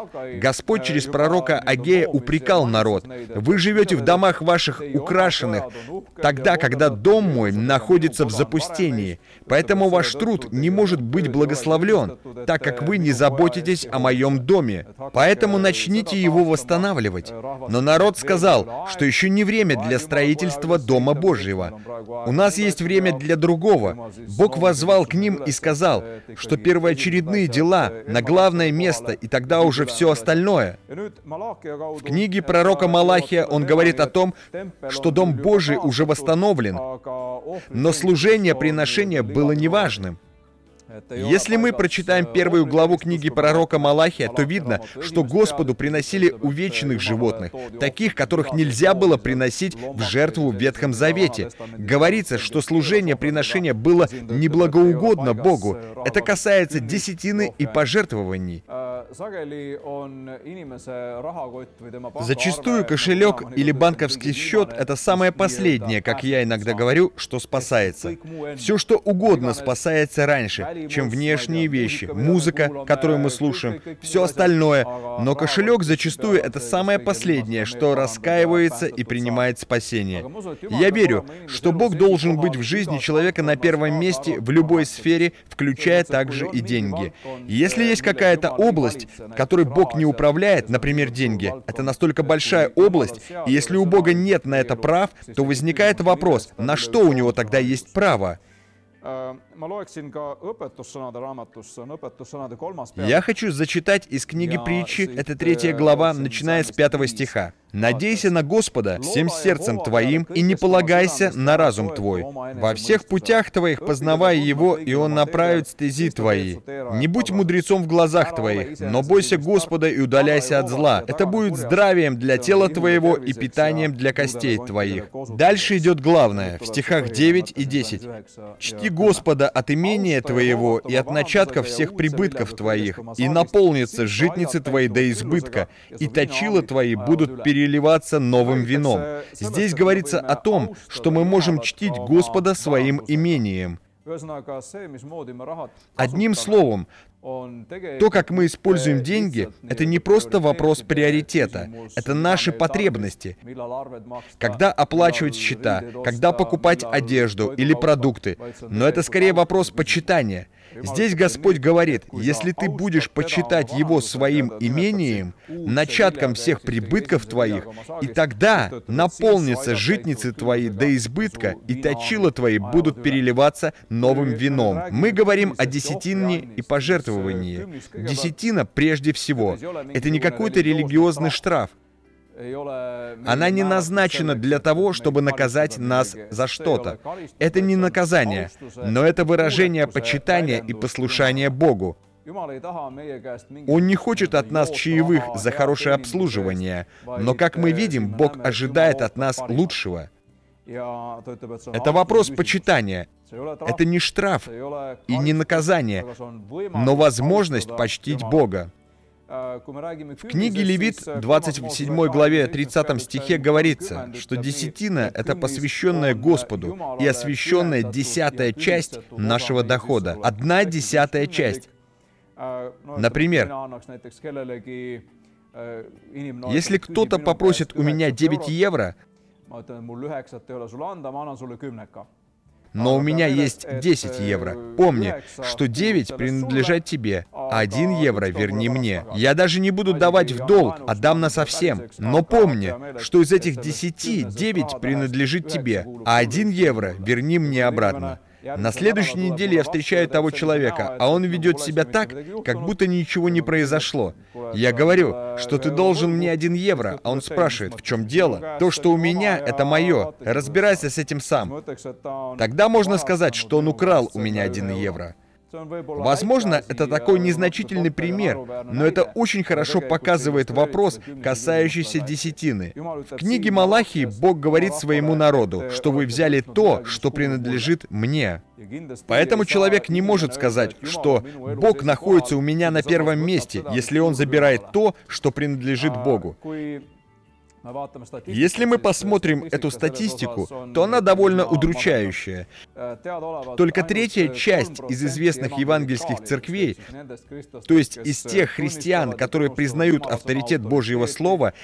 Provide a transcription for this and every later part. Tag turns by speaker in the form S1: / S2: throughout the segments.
S1: Господь через пророка Агея упрекал народ: «Вы живете в домах ваших украшенных, тогда, когда дом мой находится в запустении. Поэтому ваш труд не может быть благословлен, так как вы не заботитесь о моем доме. Поэтому начните его восстанавливать». Но народ сказал, что еще не время для строительства Дома Божьего. У нас есть время для другого. Бог воззвал к ним и сказал, что первоочередные дела на главное место, и тогда уже все остальное. В книге пророка Малахия он говорит о том, что Дом Божий уже восстановлен, но служение приношения было неважным. Если мы прочитаем первую главу книги пророка Малахия, то видно, что Господу приносили увечных животных, таких, которых нельзя было приносить в жертву в Ветхом Завете. Говорится, что служение приношения было неблагоугодно Богу. Это касается десятины и пожертвований. Зачастую кошелек или банковский счет — это самое последнее, как я иногда говорю, что спасается. Все, что угодно, спасается раньше, чем внешние вещи, музыка, которую мы слушаем, все остальное. Но кошелек зачастую это самое последнее, что раскаивается и принимает спасение. Я верю, что Бог должен быть в жизни человека на первом месте в любой сфере, включая также и деньги. Если есть какая-то область, которой Бог не управляет, например, деньги, это настолько большая область, и если у Бога нет на это прав, то возникает вопрос, на что у него тогда есть право? Я хочу зачитать из книги Притчи, это 3 глава, начиная с 5 стиха. «Надейся на Господа всем сердцем твоим и не полагайся на разум твой. Во всех путях твоих познавай Его, и Он направит стези твои. Не будь мудрецом в глазах твоих, но бойся Господа и удаляйся от зла. Это будет здравием для тела твоего и питанием для костей твоих». Дальше идет главное, в стихах 9 и 10. «Чти Господа от имения твоего и от начатков всех прибытков твоих, и наполнятся житницы твои до избытка, и точила твои будут переливаться новым вином». Здесь говорится о том, что мы можем чтить Господа своим имением. Одним словом, то, как мы используем деньги, это не просто вопрос приоритета, это наши потребности. Когда оплачивать счета, когда покупать одежду или продукты, но это скорее вопрос почитания. Здесь Господь говорит, если ты будешь почитать Его своим имением, начатком всех прибытков твоих, и тогда наполнятся житницы твои до избытка, и точила твои будут переливаться новым вином. Мы говорим о десятине и пожертвовании. Десятина прежде всего. Это не какой-то религиозный штраф. Она не назначена для того, чтобы наказать нас за что-то. Это не наказание, но это выражение почитания и послушания Богу. Он не хочет от нас чаевых за хорошее обслуживание, но, как мы видим, Бог ожидает от нас лучшего. Это вопрос почитания. Это не штраф и не наказание, но возможность почтить Бога. В книге Левит, 27 главе, 30 стихе говорится, что десятина — это посвященная Господу и освященная 10-я часть нашего дохода. 1/10 часть. Например, если кто-то попросит у меня 9 евро, но у меня есть 10 евро. Помни, что 9 принадлежат тебе, а 1 евро верни мне. Я даже не буду давать в долг, а дам насовсем. Но помни, что из этих 10, 9 принадлежит тебе, а 1 евро верни мне обратно. На следующей неделе я встречаю того человека, а он ведет себя так, как будто ничего не произошло. Я говорю, что ты должен мне 1 евро, а он спрашивает, в чем дело? То, что у меня, это мое. Разбирайся с этим сам. Тогда можно сказать, что он украл у меня 1 евро. Возможно, это такой незначительный пример, но это очень хорошо показывает вопрос, касающийся десятины. В книге Малахии Бог говорит своему народу, что вы взяли то, что принадлежит мне. Поэтому человек не может сказать, что Бог находится у меня на первом месте, если он забирает то, что принадлежит Богу. Если мы посмотрим эту статистику, то она довольно удручающая. Только третья часть из известных евангельских церквей, то есть из тех христиан, которые признают авторитет Божьего Слова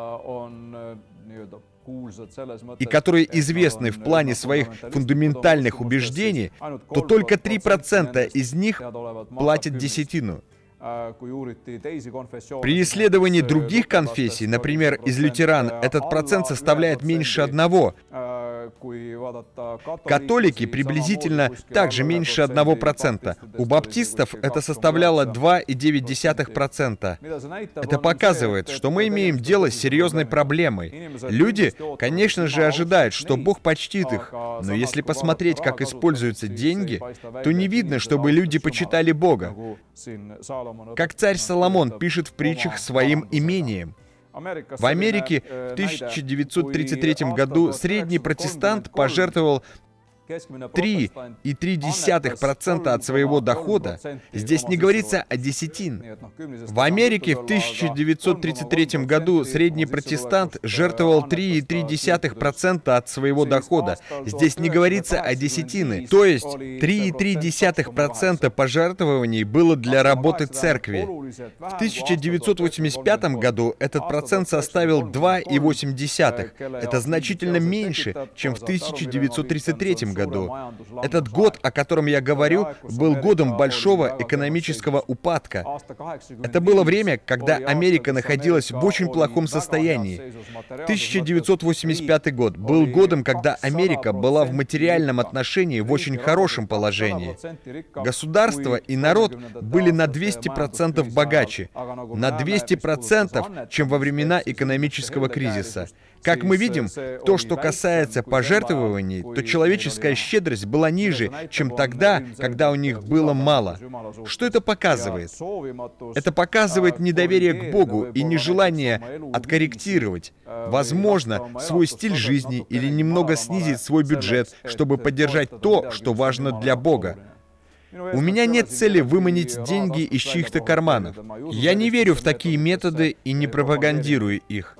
S1: и которые известны в плане своих фундаментальных убеждений, то только 3% из них платят десятину. При исследовании других конфессий, например, из лютеран, этот процент составляет меньше 1%. Католики приблизительно также меньше 1%. У баптистов это составляло 2,9%. Это показывает, что мы имеем дело с серьезной проблемой. Люди, конечно же, ожидают, что Бог почтит их, но если посмотреть, как используются деньги, то не видно, чтобы люди почитали Бога. Как царь Соломон пишет в притчах своим имением. В Америке в 1933 году средний протестант пожертвовал 3,3% от своего дохода. Здесь не говорится о десятин. В Америке в 1933 году средний протестант жертвовал 3,3% от своего дохода. Здесь не говорится о десятины. То есть 3,3% пожертвований было для работы церкви. В 1985 году этот процент составил 2,8%. Это значительно меньше, чем в 1933 году. Этот год, о котором я говорю, был годом большого экономического упадка. Это было время, когда Америка находилась в очень плохом состоянии. 1985 год был годом, когда Америка была в материальном отношении в очень хорошем положении. Государство и народ были на 200% богаче, на 200%, чем во времена экономического кризиса. Как мы видим, то, что касается пожертвований, то человеческая щедрость была ниже, чем тогда, когда у них было мало. Что это показывает? Это показывает недоверие к Богу и нежелание откорректировать, возможно, свой стиль жизни или немного снизить свой бюджет, чтобы поддержать то, что важно для Бога. У меня нет цели выманить деньги из чьих-то карманов. Я не верю в такие методы и не пропагандирую их.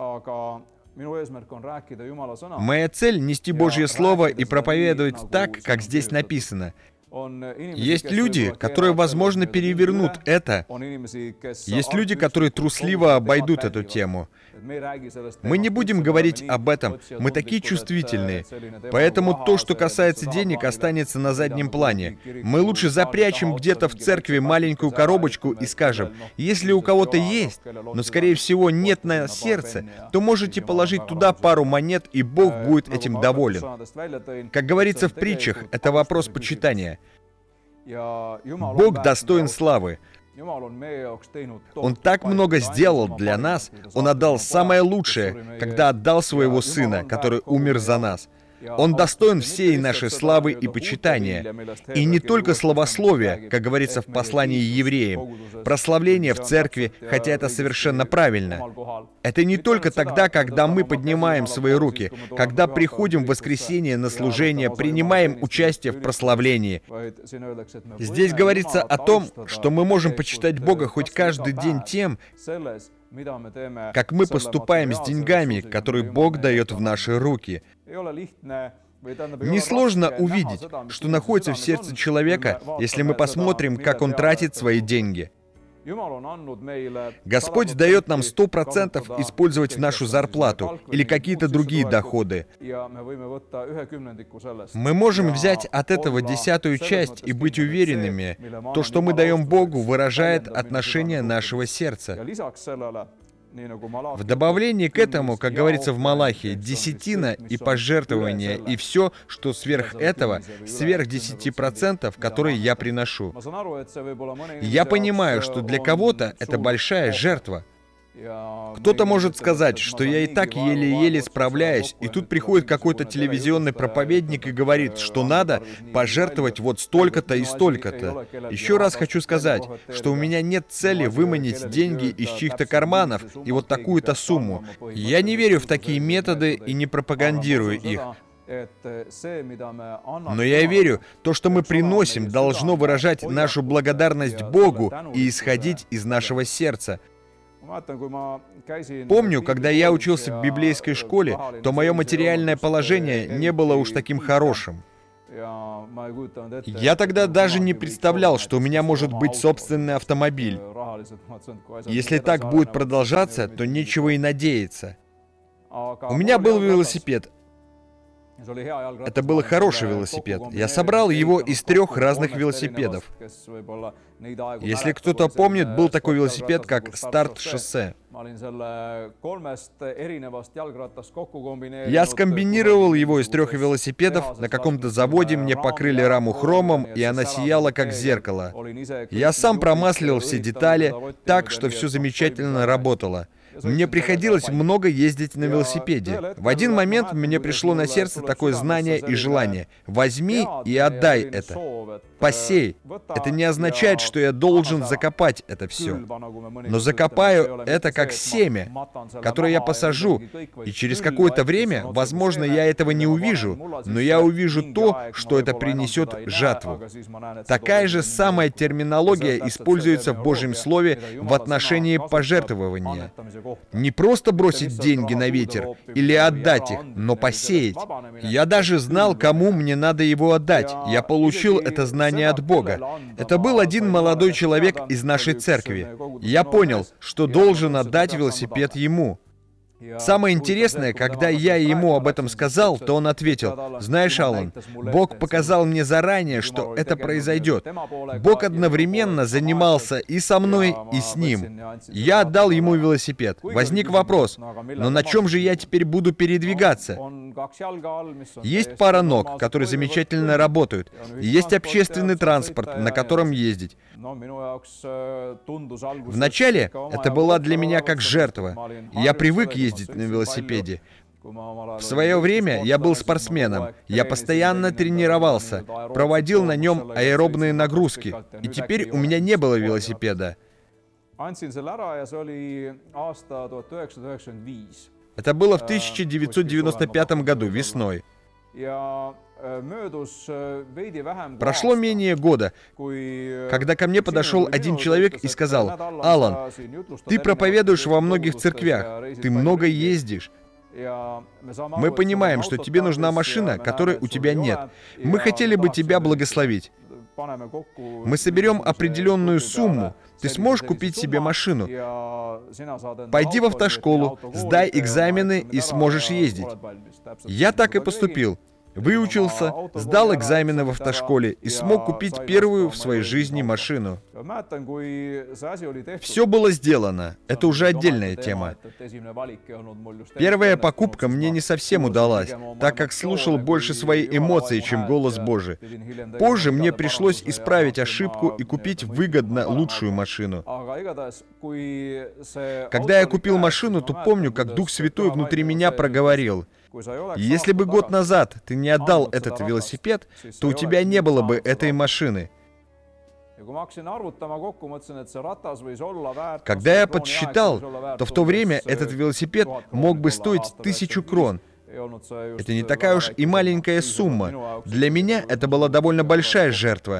S1: Моя цель — нести Божье Слово и проповедовать так, как здесь написано. Есть люди, которые, возможно, перевернут это. Есть люди, которые трусливо обойдут эту тему. Мы не будем говорить об этом, мы такие чувствительные. Поэтому то, что касается денег, останется на заднем плане. Мы лучше запрячем где-то в церкви маленькую коробочку и скажем: если у кого-то есть, но, скорее всего, нет на сердце, то можете положить туда пару монет, и Бог будет этим доволен. Как говорится в притчах, это вопрос почитания. Бог достоин славы. Он так много сделал для нас, Он отдал самое лучшее, когда отдал своего Сына, который умер за нас. Он достоин всей нашей славы и почитания. И не только славословия, как говорится в послании евреям, прославление в церкви, хотя это совершенно правильно. Это не только тогда, когда мы поднимаем свои руки, когда приходим в воскресенье на служение, принимаем участие в прославлении. Здесь говорится о том, что мы можем почитать Бога хоть каждый день тем, как мы поступаем с деньгами, которые Бог дает в наши руки. Несложно увидеть, что находится в сердце человека, если мы посмотрим, как он тратит свои деньги. Господь дает нам 100% использовать нашу зарплату или какие-то другие доходы. Мы можем взять от этого 10-ю часть и быть уверенными, то, что мы даем Богу, выражает отношение нашего сердца. В добавлении к этому, как говорится в Малахии, десятина и пожертвования, и все, что сверх этого, сверх 10%, которые я приношу. Я понимаю, что для кого-то это большая жертва. Кто-то может сказать, что я и так еле-еле справляюсь, и тут приходит какой-то телевизионный проповедник и говорит, что надо пожертвовать вот столько-то и столько-то. Еще раз хочу сказать, что у меня нет цели выманить деньги из чьих-то карманов и вот такую-то сумму. Я не верю в такие методы и не пропагандирую их. Но я верю, то, что мы приносим, должно выражать нашу благодарность Богу и исходить из нашего сердца. Помню, когда я учился в библейской школе, то мое материальное положение не было уж таким хорошим. Я тогда даже не представлял, что у меня может быть собственный автомобиль. Если так будет продолжаться, то нечего и надеяться. У меня был велосипед. Это был хороший велосипед. Я собрал его из 3 разных велосипедов. Если кто-то помнит, был такой велосипед, как старт-шоссе. Я скомбинировал его из 3 велосипедов, на каком-то заводе мне покрыли раму хромом, и она сияла как зеркало. Я сам промаслил все детали так, что все замечательно работало. Мне приходилось много ездить на велосипеде. В один момент мне пришло на сердце такое знание и желание. Возьми и отдай это. Посей. Это не означает, что я должен закопать это все. Но закопаю это как семя, которое я посажу, и через какое-то время, возможно, я этого не увижу, но я увижу то, что это принесет жатву. Такая же самая терминология используется в Божьем Слове в отношении пожертвования. Не просто бросить деньги на ветер или отдать их, но посеять. Я даже знал, кому мне надо его отдать. Я получил это знание от Бога. Это был один молодой человек из нашей церкви. Я понял, что должен отдать велосипед ему. Самое интересное, когда я ему об этом сказал, то он ответил: «Знаешь, Алан, Бог показал мне заранее, что это произойдет. Бог одновременно занимался и со мной, и с ним. Я отдал ему велосипед. Возник вопрос: но на чем же я теперь буду передвигаться? Есть пара ног, которые замечательно работают, и есть общественный транспорт, на котором ездить. Вначале это была для меня как жертва. Я привык ездить на велосипеде. В свое время я был спортсменом. Я постоянно тренировался, проводил на нем аэробные нагрузки, и теперь у меня не было велосипеда. Это было в 1995 году, весной. Прошло менее года, когда ко мне подошел один человек и сказал: «Алан, ты проповедуешь во многих церквях, ты много ездишь. Мы понимаем, что тебе нужна машина, которой у тебя нет. Мы хотели бы тебя благословить. Мы соберем определенную сумму. Ты сможешь купить себе машину. Пойди в автошколу, сдай экзамены и сможешь ездить». Я так и поступил. Выучился, сдал экзамены в автошколе и смог купить первую в своей жизни машину. Все было сделано. Это уже отдельная тема. Первая покупка мне не совсем удалась, так как слушал больше свои эмоции, чем голос Божий. Позже мне пришлось исправить ошибку и купить выгодно лучшую машину. Когда я купил машину, то помню, как Дух Святой внутри меня проговорил: «Если бы год назад ты не отдал этот велосипед, то у тебя не было бы этой машины». Когда я подсчитал, то в то время этот велосипед мог бы стоить 1000 крон. Это не такая уж и маленькая сумма. Для меня это была довольно большая жертва.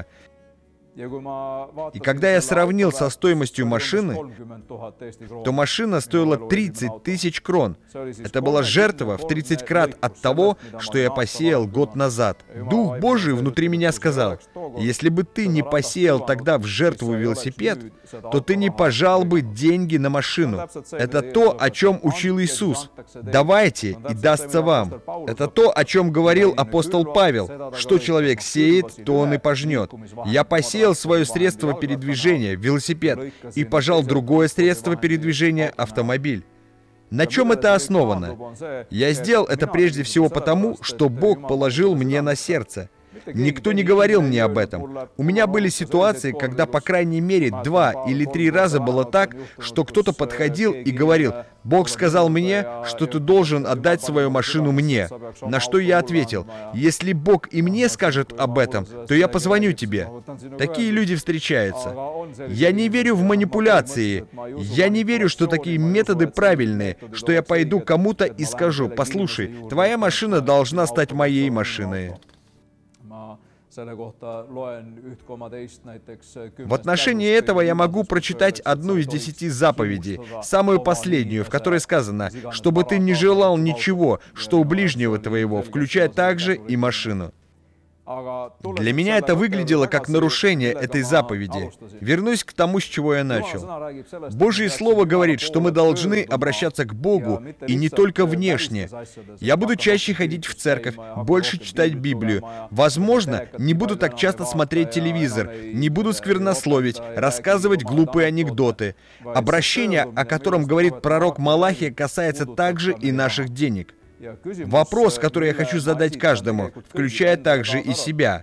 S1: И когда я сравнил со стоимостью машины, то машина стоила 30 тысяч крон. Это была жертва в 30 крат от того, что я посеял год назад. Дух Божий внутри меня сказал: если бы ты не посеял тогда в жертву велосипед, то ты не пожал бы деньги на машину. Это то, о чем учил Иисус. Давайте, и дастся вам. Это то, о чем говорил апостол Павел. Что человек сеет, то он и пожнет. Я посеял свое средство передвижения, велосипед, и пожал другое средство передвижения, автомобиль. На чем это основано? Я сделал это прежде всего потому, что Бог положил мне на сердце. Никто не говорил мне об этом. У меня были ситуации, когда по крайней мере 2 или 3 раза было так, что кто-то подходил и говорил: «Бог сказал мне, что ты должен отдать свою машину мне». На что я ответил: «Если Бог и мне скажет об этом, то я позвоню тебе». Такие люди встречаются. Я не верю в манипуляции. Я не верю, что такие методы правильные, что я пойду кому-то и скажу: «Послушай, твоя машина должна стать моей машиной». В отношении этого я могу прочитать одну из 10 заповедей, самую последнюю, в которой сказано, чтобы ты не желал ничего, что у ближнего твоего, включая также и машину. Для меня это выглядело как нарушение этой заповеди. Вернусь к тому, с чего я начал. Божье Слово говорит, что мы должны обращаться к Богу, и не только внешне. Я буду чаще ходить в церковь, больше читать Библию. Возможно, не буду так часто смотреть телевизор, не буду сквернословить, рассказывать глупые анекдоты. Обращение, о котором говорит пророк Малахия, касается также и наших денег. Вопрос, который я хочу задать каждому, включая также и себя.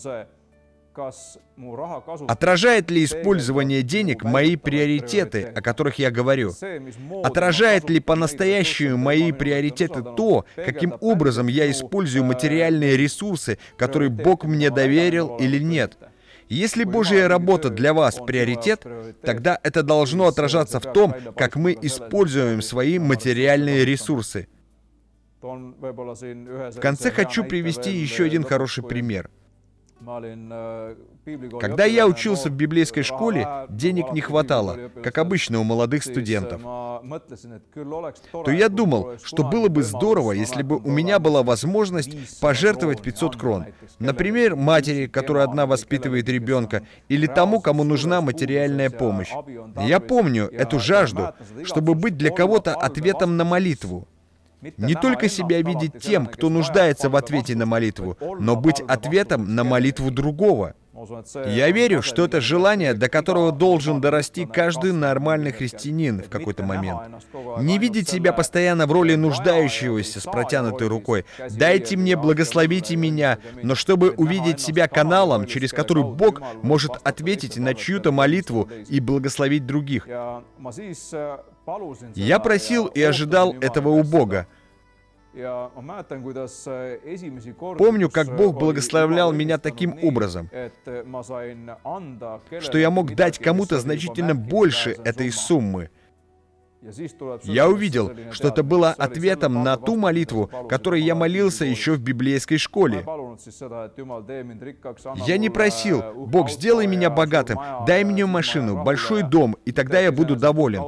S1: Отражает ли использование денег мои приоритеты, о которых я говорю? Отражает ли по-настоящему мои приоритеты то, каким образом я использую материальные ресурсы, которые Бог мне доверил, или нет? Если Божья работа для вас приоритет, тогда это должно отражаться в том, как мы используем свои материальные ресурсы. В конце хочу привести еще один хороший пример. Когда я учился в библейской школе, денег не хватало, как обычно у молодых студентов. То я думал, что было бы здорово, если бы у меня была возможность пожертвовать 500 крон. Например, матери, которая одна воспитывает ребенка, или тому, кому нужна материальная помощь. Я помню эту жажду, чтобы быть для кого-то ответом на молитву. Не только себя видеть тем, кто нуждается в ответе на молитву, но быть ответом на молитву другого. Я верю, что это желание, до которого должен дорасти каждый нормальный христианин в какой-то момент. Не видеть себя постоянно в роли нуждающегося с протянутой рукой. «Дайте мне, благословите меня», но чтобы увидеть себя каналом, через который Бог может ответить на чью-то молитву и благословить других. Я просил и ожидал этого у Бога. Помню, как Бог благословлял меня таким образом, что я мог дать кому-то значительно больше этой суммы. Я увидел, что это было ответом на ту молитву, которой я молился еще в библейской школе. Я не просил: «Бог, сделай меня богатым, дай мне машину, большой дом, и тогда я буду доволен».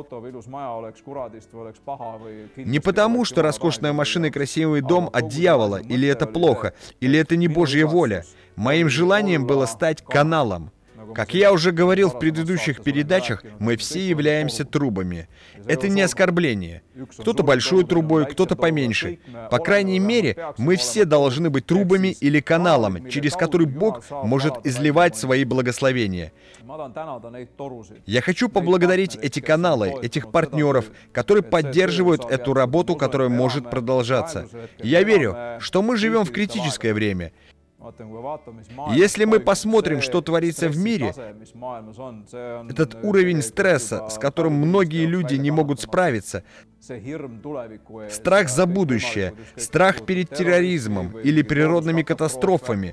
S1: Не потому, что роскошная машина и красивый дом от дьявола, или это плохо, или это не Божья воля. Моим желанием было стать каналом. Как я уже говорил в предыдущих передачах, мы все являемся трубами. Это не оскорбление. Кто-то большой трубой, кто-то поменьше. По крайней мере, мы все должны быть трубами или каналом, через который Бог может изливать свои благословения. Я хочу поблагодарить эти каналы, этих партнеров, которые поддерживают эту работу, которая может продолжаться. Я верю, что мы живем в критическое время. Если мы посмотрим, что творится в мире, этот уровень стресса, с которым многие люди не могут справиться, страх за будущее, страх перед терроризмом или природными катастрофами.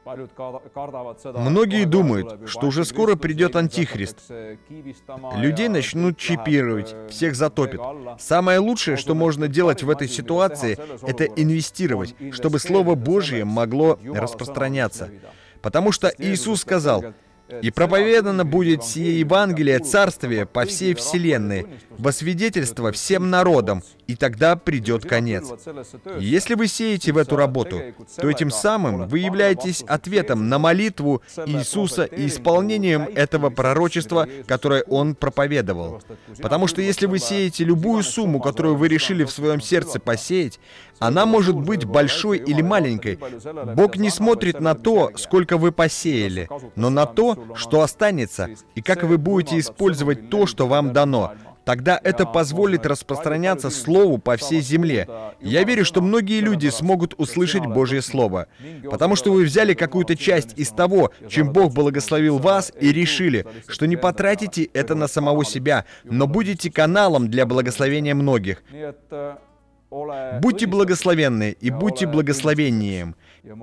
S1: Многие думают, что уже скоро придет Антихрист. Людей начнут чипировать, всех затопит. Самое лучшее, что можно делать в этой ситуации, это инвестировать, чтобы Слово Божье могло распространяться. Потому что Иисус сказал: «И проповедано будет сие Евангелие Царствия по всей вселенной, во свидетельство всем народам, и тогда придет конец». Если вы сеете в эту работу, то этим самым вы являетесь ответом на молитву Иисуса и исполнением этого пророчества, которое Он проповедовал. Потому что если вы сеете любую сумму, которую вы решили в своем сердце посеять, она может быть большой или маленькой. Бог не смотрит на то, сколько вы посеяли, но на то, что останется, и как вы будете использовать то, что вам дано. Тогда это позволит распространяться Слову по всей земле. Я верю, что многие люди смогут услышать Божье Слово, потому что вы взяли какую-то часть из того, чем Бог благословил вас, и решили, что не потратите это на самого себя, но будете каналом для благословения многих. Будьте благословенны и будьте благословением.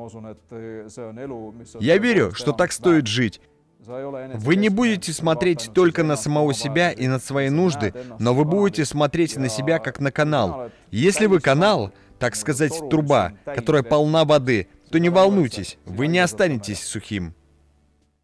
S1: Я верю, что так стоит жить. Вы не будете смотреть только на самого себя и на свои нужды, но вы будете смотреть на себя как на канал. Если вы канал, так сказать, труба, которая полна воды, то не волнуйтесь, вы не останетесь сухим.